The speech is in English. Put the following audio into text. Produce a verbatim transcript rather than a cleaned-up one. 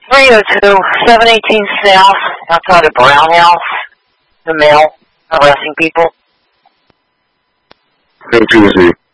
three oh two, seven eighteen South, outside of Brown House, the male harassing people. three oh two,